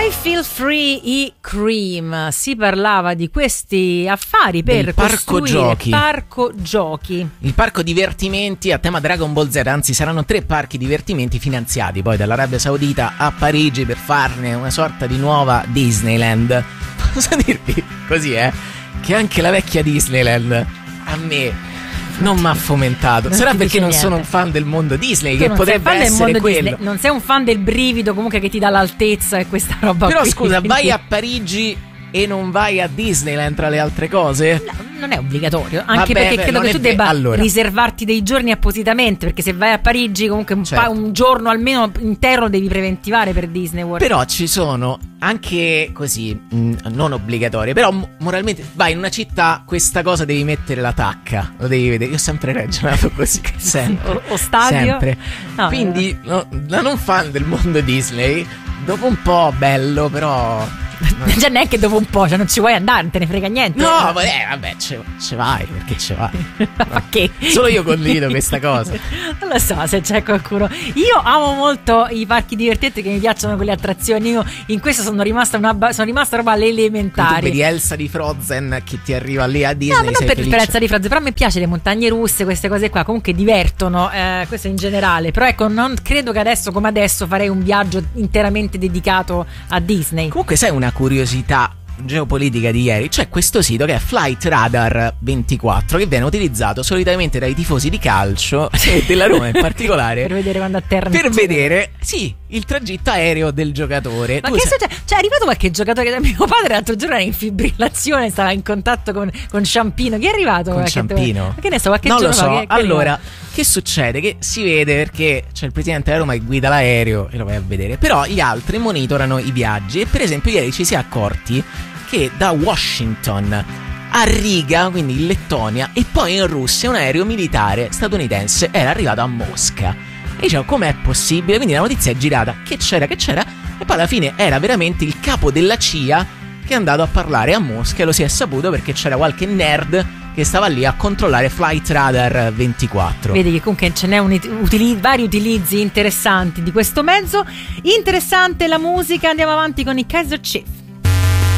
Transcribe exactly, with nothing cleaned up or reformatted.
I Feel Free, i Cream. Si parlava di questi affari per il parco giochi. parco giochi. Il parco divertimenti a tema Dragon Ball Z, anzi saranno tre parchi divertimenti finanziati poi dall'Arabia Saudita a Parigi per farne una sorta di nuova Disneyland. Posso dirvi così, eh? Che anche la vecchia Disneyland a me non mi ha fomentato. Non Sarà ti perché dice non niente. sono un fan del mondo Disney, Tu che non potrebbe sei fan del essere mondo quello. Disney, non sei un fan del brivido comunque che ti dà l'altezza e questa roba Però qui. scusa, vai a Parigi e non vai a Disneyland tra le altre cose? No, non è obbligatorio, anche Vabbè, perché beh, credo non che è tu ve- debba allora. riservarti dei giorni appositamente, perché se vai a Parigi comunque un, Certo. pa- un giorno almeno intero lo devi preventivare per Disney World. Però ci sono anche così, mh, non obbligatorie, però m- moralmente vai in una città, questa cosa devi mettere la tacca, lo devi vedere. Io ho sempre ragionato così, sempre, o, o stadio sempre. No, Quindi no, da non fan del mondo Disney, dopo un po' bello, però no. Già neanche dopo un po', cioè non ci vuoi andare, non te ne frega niente. no, vabbè, vabbè, ce, ce vai, perché ce vai. Ma che? Solo io condivido questa cosa. Non lo so se c'è qualcuno. Io amo molto i parchi divertenti, che mi piacciono quelle attrazioni. Io in questo sono rimasta una ba- sono rimasta roba alle Tu elementari. vedi Elsa di Frozen che ti arriva lì a No, Disney, ma non sei per felice. esperienza di Frozen, però mi piace le montagne russe, queste cose qua, comunque divertono, eh, questo in generale. Però ecco, non credo che adesso come adesso farei un viaggio interamente dedicato a Disney. Comunque sai una curiosità geopolitica di ieri? C'è questo sito che è Flight Radar ventiquattro, che viene utilizzato solitamente dai tifosi di calcio e della Roma in particolare Per vedere quando atterra. per vedere, sì, il tragitto aereo del giocatore. Ma Tu che sai- succede? Cioè è arrivato qualche giocatore, mio padre l'altro giorno era in fibrillazione, stava in contatto con, con Ciampino. Chi è arrivato? Con Qualche- Ciampino? Ma che ne so, qualche non lo giorno so. fa, che- che è Allora, arrivato? che succede? Che si vede perché c'è il presidente della Roma che guida l'aereo e lo vai a vedere. Però gli altri monitorano i viaggi. E per esempio ieri ci si è accorti che da Washington a Riga, quindi in Lettonia, e poi in Russia un aereo militare statunitense era arrivato a Mosca. E diciamo, com'è possibile? Quindi la notizia è girata, che c'era, che c'era, e poi alla fine era veramente il capo della C I A che è andato a parlare a Mosca, e lo si è saputo perché c'era qualche nerd che stava lì a controllare Flight Radar ventiquattro. Vedi che comunque ce n'è un utili- vari utilizzi interessanti di questo mezzo. Interessante la musica, andiamo avanti con i Kaiser Chiefs.